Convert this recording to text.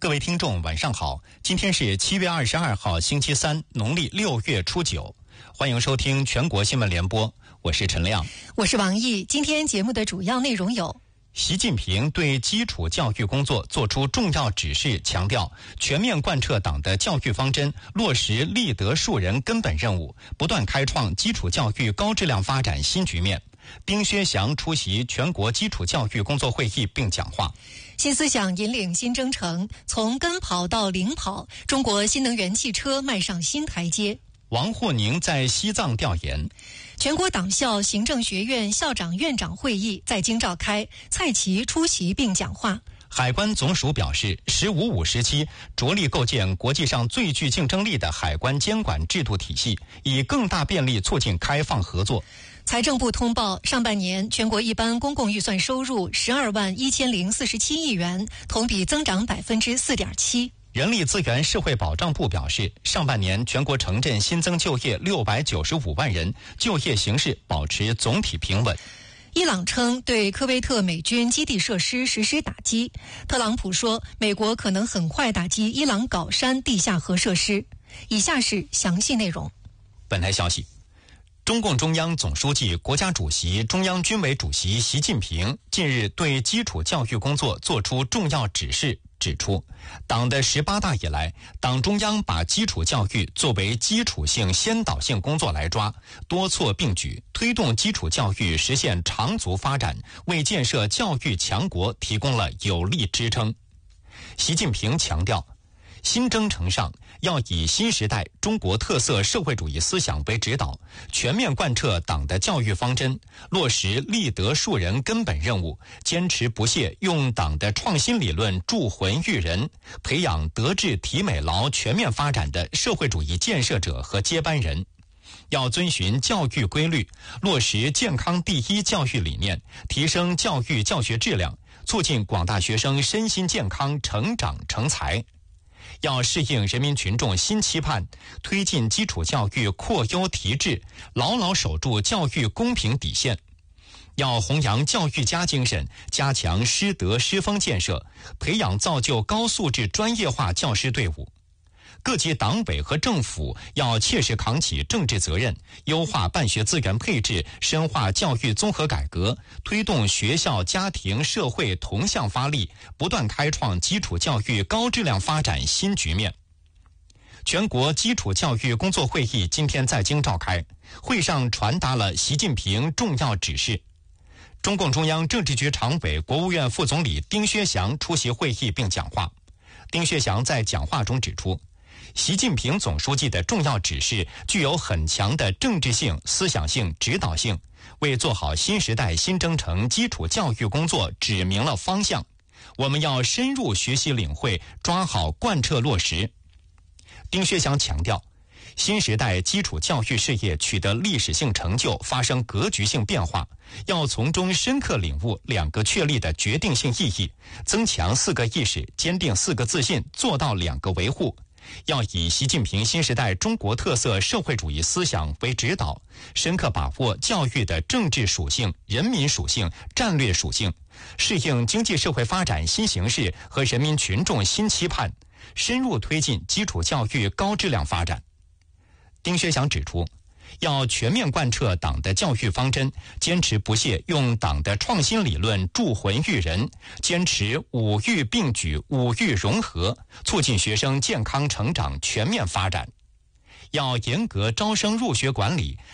各位听众晚上好，今天是7月22号星期三，农历6月初9，欢迎收听全国新闻联播，我是陈亮， 我是王毅。今天节目的主要内容有： 习近平对基础教育工作作出重要指示，强调全面贯彻党的教育方针，落实立德树人根本任务，不断开创基础教育高质量发展新局面。丁薛祥出席全国基础教育工作会议并讲话。 新思想引领新征程，从跟跑到领跑，中国新能源汽车迈上新台阶。 王沪宁在西藏调研。 全国党校行政学院校长院长会议在京召开，蔡奇出席并讲话。 海关总署表示，“15+5”时期着力构建国际上最具竞争力的海关监管制度体系，以更大便利促进开放合作。 财政部通报，上半年全国一般公共预算收入121047亿元，同比增长4.7%。 人力资源社会保障部表示，上半年全国城镇新增就业695万人，就业形势保持总体平稳。 伊朗称对科威特美军基地设施实施打击，特朗普说美国可能很快打击伊朗镐山地下核设施。以下是详细内容。 本台消息，中共中央总书记、国家主席、中央军委主席习近平近日对基础教育工作作出重要指示，指出，党的18大以来，党中央把基础教育作为基础性、先导性工作来抓，多措并举，推动基础教育实现长足发展，为建设教育强国提供了有力支撑。习近平强调，新征程上要以新时代中国特色社会主义思想为指导，全面贯彻党的教育方针，落实立德树人根本任务，坚持不懈用党的创新理论铸魂育人，培养德智体美劳全面发展的社会主义建设者和接班人。要遵循教育规律，落实健康第一教育理念，提升教育教学质量，促进广大学生身心健康成长成才。要适应人民群众新期盼，推进基础教育扩优提质，牢牢守住教育公平底线。要弘扬教育家精神，加强师德师风建设，培养造就高素质专业化教师队伍。各级党委和政府要切实扛起政治责任，优化办学资源配置，深化教育综合改革，推动学校、家庭、社会同向发力，不断开创基础教育高质量发展新局面。全国基础教育工作会议今天在京召开，会上传达了习近平重要指示。中共中央政治局常委、国务院副总理丁薛祥出席会议并讲话。丁薛祥在讲话中指出，习近平总书记的重要指示具有很强的政治性、思想性、指导性，为做好新时代新征程基础教育工作指明了方向。我们要深入学习领会，抓好贯彻落实。丁薛祥强调，新时代基础教育事业取得历史性成就，发生格局性变化，要从中深刻领悟2个确立的决定性意义，增强4个意识，坚定4个自信，做到2个维护。要以习近平新时代中国特色社会主义思想为指导，深刻把握教育的政治属性、人民属性、战略属性，适应经济社会发展新形势和人民群众新期盼，深入推进基础教育高质量发展。丁薛祥指出，要全面贯彻党的教育方针，坚持不懈用党的创新理论铸魂育人，坚持5育并举、5育融合，促进学生健康成长全面发展。要严格招生入学管理，